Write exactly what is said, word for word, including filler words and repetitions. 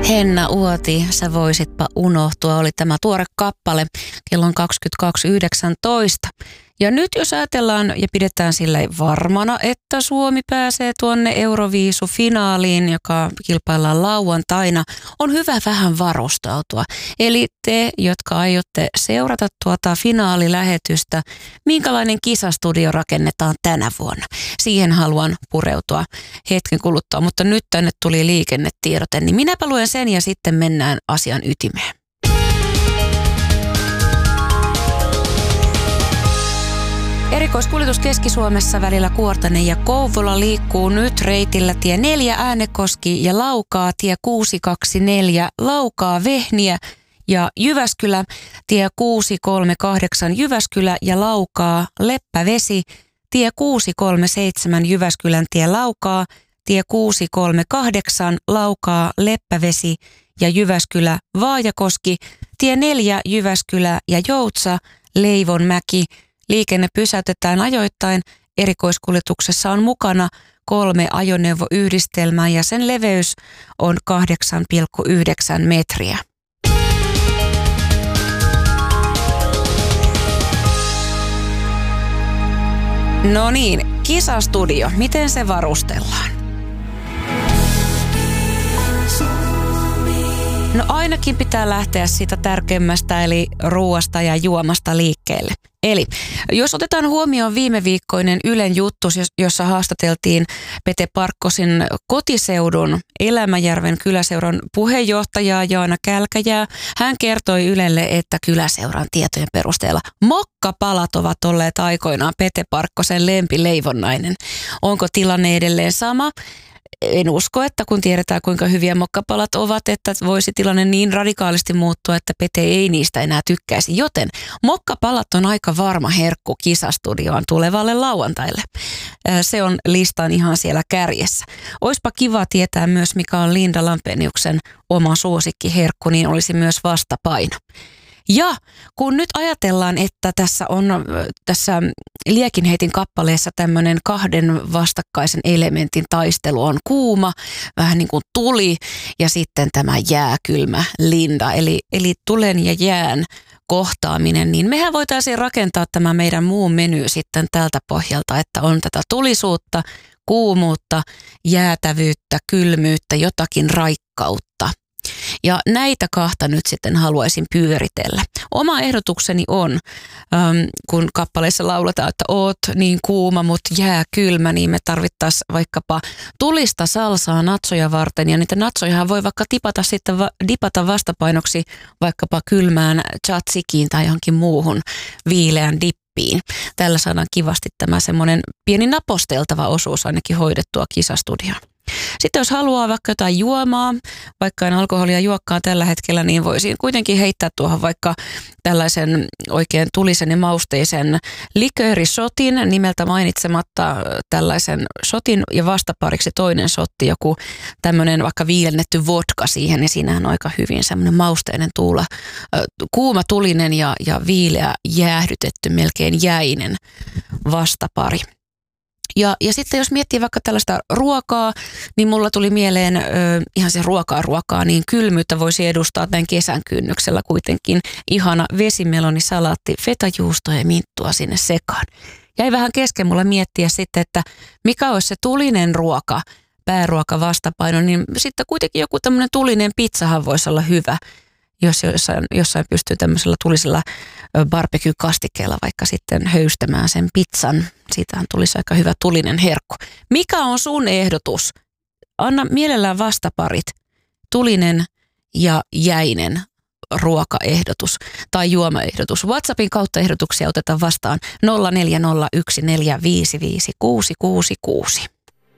Henna Uoti, sä voisitpa unohtua, oli tämä tuore kappale. Kello on kaksikymmentäkaksi yhdeksäntoista. Ja nyt jos ajatellaan ja pidetään sillä varmana, että Suomi pääsee tuonne Euroviisu-finaaliin, joka kilpaillaan lauantaina, on hyvä vähän varustautua. Eli te, jotka aiotte seurata tuota finaalilähetystä, minkälainen kisastudio rakennetaan tänä vuonna? Siihen haluan pureutua hetken kuluttua, mutta nyt tänne tuli liikennetiedote, niin minäpä luen sen ja sitten mennään asian ytimeen. Erikoiskuljetus Keski-Suomessa välillä Kuortane ja Kouvola liikkuu nyt reitillä tie neljä Äänekoski ja Laukaa, tie kuusi kaksi neljä Laukaa Vehniä ja Jyväskylä, tie kuusi kolme kahdeksan Jyväskylä ja Laukaa Leppävesi, tie kuusi kolme seitsemän Jyväskylän tie Laukaa, tie kuusi kolme kahdeksan Laukaa Leppävesi ja Jyväskylä Vaajakoski, tie neljä Jyväskylä ja Joutsa Leivonmäki. Liikenne pysäytetään ajoittain. Erikoiskuljetuksessa on mukana kolme ajoneuvoyhdistelmää ja sen leveys on kahdeksan pilkku yhdeksän metriä. No niin, kisastudio. Miten se varustellaan? No ainakin pitää lähteä siitä tärkeimmästä eli ruuasta ja juomasta liikkeelle. Eli jos otetaan huomioon viime viikkoinen Ylen juttu, jossa haastateltiin Pete Parkkosin kotiseudun Elämäjärven kyläseuran puheenjohtajaa Jaana Kälkäjää. Hän kertoi Ylelle, että kyläseuran tietojen perusteella mokkapalat ovat olleet aikoinaan Pete Parkkosen lempileivonnainen. Onko tilanne edelleen sama? En usko, että kun tiedetään kuinka hyviä mokkapalat ovat, että voisi tilanne niin radikaalisti muuttua, että Pete ei niistä enää tykkäisi. Joten mokkapalat on aika varma herkku kisastudioon tulevalle lauantaille. Se on listan ihan siellä kärjessä. Oispa kiva tietää myös, mikä on Linda Lampeniuksen oma suosikkiherkku, niin olisi myös vastapaino. Ja kun nyt ajatellaan, että tässä on tässä Liekinheitin kappaleessa tämmöinen kahden vastakkaisen elementin taistelu on kuuma, vähän niin kuin tuli ja sitten tämä jääkylmä Linda, eli, eli tulen ja jään kohtaaminen, niin mehän voitaisiin rakentaa tämä meidän muu meny sitten tältä pohjalta, että on tätä tulisuutta, kuumuutta, jäätävyyttä, kylmyyttä, jotakin raikkautta. Ja näitä kahta nyt sitten haluaisin pyöritellä. Oma ehdotukseni on, ähm, kun kappaleissa lauletaan, että oot niin kuuma, mutta jää kylmä, niin me tarvittaisiin vaikkapa tulista salsaa natsoja varten. Ja niitä natsojahan voi vaikka tipata sitten va- dipata vastapainoksi vaikkapa kylmään tzatsikiin tai johonkin muuhun viileän dippiin. Tällä saadaan kivasti tämä semmoinen pieni naposteltava osuus ainakin hoidettua kisastudioon. Sitten jos haluaa vaikka jotain juomaa, vaikka en alkoholia juokkaan tällä hetkellä, niin voisin kuitenkin heittää tuohon vaikka tällaisen oikein tulisen ja mausteisen liköörisotin nimeltä mainitsematta tällaisen sotin ja vastapariksi toinen sotti, joku tämmöinen vaikka viilennetty vodka siihen, niin siinähän on aika hyvin semmoinen mausteinen tuula, kuuma tulinen ja, ja viileä jäähdytetty, melkein jäinen vastapari. Ja, ja sitten jos miettii vaikka tällaista ruokaa, niin mulla tuli mieleen ö, ihan se ruokaa ruokaa, niin kylmyyttä voisi edustaa tämän kesän kynnyksellä kuitenkin ihana vesimelonisalaatti, fetajuustoa ja minttua sinne sekaan. Jäi vähän kesken mulle miettiä sitten, että mikä olisi se tulinen ruoka, pääruoka vastapaino, niin sitten kuitenkin joku tämmöinen tulinen pizzahan voisi olla hyvä, jos jossain, jossain pystyy tämmöisellä tulisella barbecue-kastikkeella vaikka sitten höystämään sen pizzan. Siitähän tulisi aika hyvä tulinen herkku. Mikä on sun ehdotus? Anna mielellään vastaparit. Tulinen ja jäinen ruokaehdotus tai juomaehdotus. WhatsAppin kautta ehdotuksia otetaan vastaan nolla neljä nolla yksi neljä viisi viisi kuusi kuusi kuusi.